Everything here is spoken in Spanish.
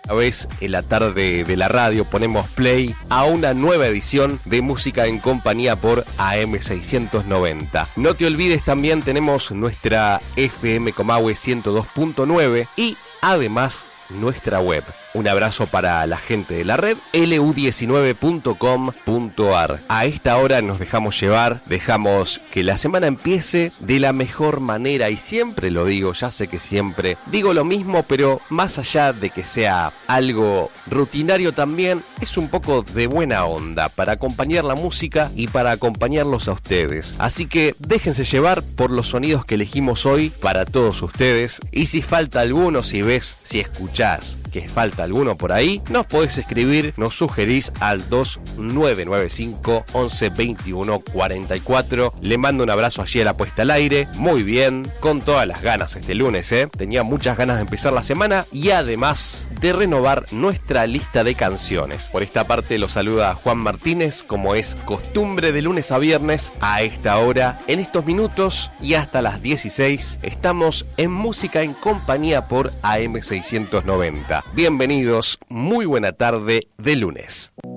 A vez en la tarde de la radio ponemos play a una nueva edición de Música en Compañía por AM690. No te olvides, también tenemos nuestra FM Comahue 102.9 y además nuestra web. Un abrazo para la gente de la red lu19.com.ar. A esta hora nos dejamos llevar, dejamos que la semana empiece de la mejor manera, y siempre lo digo, ya sé que siempre digo lo mismo, pero más allá de que sea algo rutinario, también es un poco de buena onda para acompañar la música y para acompañarlos a ustedes. Así que déjense llevar por los sonidos que elegimos hoy para todos ustedes, y si falta alguno, si escuchás que falta alguno por ahí, nos podés escribir, nos sugerís al 2995 11 21 44. Le mando un abrazo allí a la puesta al aire. Muy bien, con todas las ganas este lunes, tenía muchas ganas de empezar la semana y además de renovar nuestra lista de canciones. Por esta parte los saluda Juan Martínez, como es costumbre de lunes a viernes a esta hora, en estos minutos y hasta las 16 estamos en Música en Compañía por AM690. Bienvenidos, muy buena tarde de lunes.